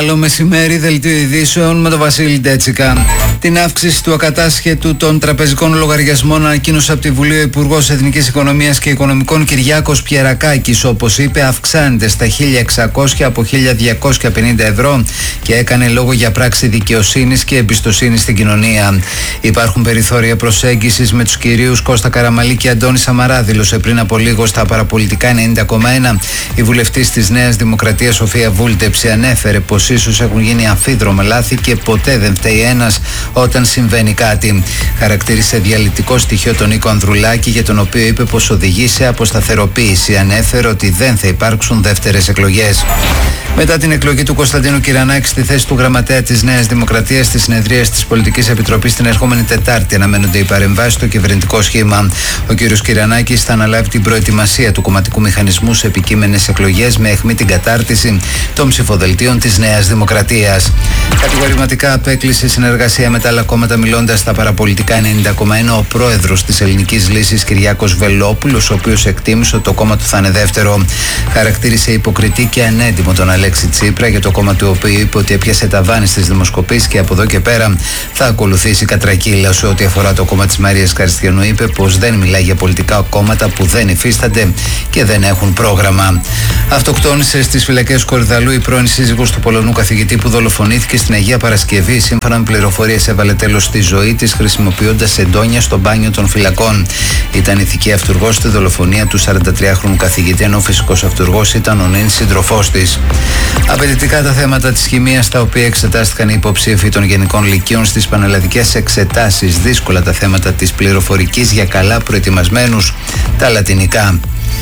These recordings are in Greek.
Καλό μεσημέρι, δελτίο ειδήσεων με τον Βασίλη Ντέτσικα. Την αύξηση του ακατάσχετου των τραπεζικών λογαριασμών ανακοίνωσε από τη Βουλή ο Υπουργός Εθνικής Οικονομίας και Οικονομικών Κυριάκος Πιερακάκης. Όπως είπε, αυξάνεται στα 1.600 από 1.250 ευρώ και έκανε λόγο για πράξη δικαιοσύνης και εμπιστοσύνη στην κοινωνία. Υπάρχουν περιθώρια προσέγγισης με τους κυρίους Κώστα Καραμαλή και Αντώνη Σαμαρά, δήλωσε πριν από λίγο στα παραπολιτικά 90,1. Η βουλευτής της Νέας Δημοκρατίας Σοφία Βούλτεψη ανέφερε πως ίσως έχουν γίνει αμφίδρομα λάθη και ποτέ δεν φταίει ένας όταν συμβαίνει κάτι. Χαρακτήρισε διαλυτικό στοιχείο τον Νίκο Ανδρουλάκη, για τον οποίο είπε πως οδηγεί σε αποσταθεροποίηση. Ανέφερε ότι δεν θα υπάρξουν δεύτερες εκλογές. Μετά την εκλογή του Κωνσταντίνου Κυρανάκη στη θέση του γραμματέα της Νέας Δημοκρατίας στη συνεδρία της Πολιτικής Επιτροπής την ερχόμενη Τετάρτη, αναμένονται οι παρεμβάσεις στο κυβερνητικό σχήμα. Ο κ. Κυρανάκης θα αναλάβει την προετοιμασία του κομματικού μηχανισμού σε επικείμενες εκλογές με αιχμή την κατάρτιση των ψηφοδελτίων της Νέας Δημοκρατίας. Κατηγορηματικά απέκλεισε συνεργασία με τα άλλα κόμματα, μιλώντας στα παραπολιτικά 90,1 ο πρόεδρος της Ελληνικής Λύσης Κυριάκος Βελόπουλος, ο οποίος εκτίμησε ότι το κόμμα του θα είναι δεύτερο. Χαρακτήρισε υποκριτή και ανέντιμο τον Αλέξη Τσίπρα, για το κόμμα του οποίου είπε ότι έπιασε ταβάνι στις δημοσκοπήσεις και από εδώ και πέρα θα ακολουθήσει κατρακύλα. Σε ό,τι αφορά το κόμμα της Μαρίας Καριστιανού, είπε πως δεν μιλάει για πολιτικά κόμματα που δεν υφίστανται και δεν έχουν πρόγραμμα. Αυτοκτόνησε στις φυλακές Κορυδαλού η πρώην σύζυγος του Πολωνού καθηγητή που δολοφονήθηκε στην Αγία Παρασκευή. Σύμφωνα με πληροφορίες, έβαλε τέλος στη ζωή της χρησιμοποιώντας εντόνια στο μπάνιο των φυλακών. Ήταν ηθική αυτουργός στη δολοφονία του 43χρονου καθηγητή, ενώ φυσικός αυτουργός ήταν ο νυν σύντροφός της. Απαιτητικά τα θέματα της χημείας, τα οποία εξετάστηκαν οι υποψήφοι των γενικών λυκείων στις πανελλαδικές εξετάσεις. Δύσκολα τα θέματα της πληροφορικής για καλά προετοιμασμένους, τα λατινικά.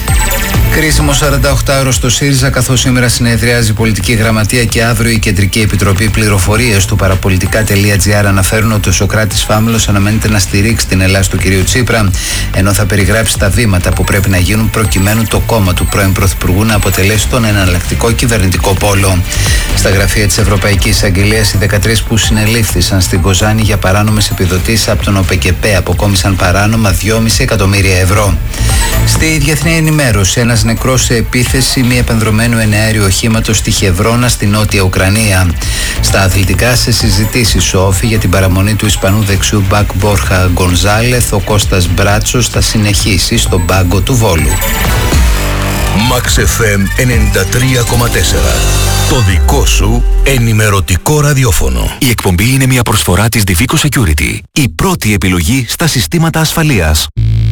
Κρίσιμο 48ωρο στο ΣΥΡΙΖΑ, καθώς σήμερα συνεδριάζει η Πολιτική Γραμματεία και αύριο η Κεντρική Επιτροπή. Πληροφορίες του παραπολιτικά.gr αναφέρουν ότι ο Σωκράτης Φάμελος αναμένεται να στηρίξει την Ελλάς του κ. Τσίπρα, ενώ θα περιγράψει τα βήματα που πρέπει να γίνουν προκειμένου το κόμμα του πρώην Πρωθυπουργού να αποτελέσει τον εναλλακτικό κυβερνητικό πόλο. Στα γραφεία της Ευρωπαϊκής Αγγελίας, οι 13 που συνελήφθησαν στην Κοζάνη για παράνομες επιδοτήσεις από τον ΟΠΕΚΕΠΕ αποκόμισαν παράνομα 2,5 εκατομμύρια ευρώ. Στη διεθνή ενημέρωση, ένας νεκρός σε επίθεση μη επανδρωμένου εναέριου οχήματος στη Χευρώνα στη Νότια Ουκρανία. Στα αθλητικά, σε συζητήσεις ο Όφη για την παραμονή του Ισπανού δεξιού μπακ Μπόρχα Γκονζάλεθ, ο Κώστας Μπράτσος θα συνεχίσει στον πάγκο του Βόλου. Max FM 93,4. Το δικό σου ενημερωτικό ραδιόφωνο. Η εκπομπή είναι μια προσφορά της Divico Security, η πρώτη επιλογή στα συστήματα ασφαλείας.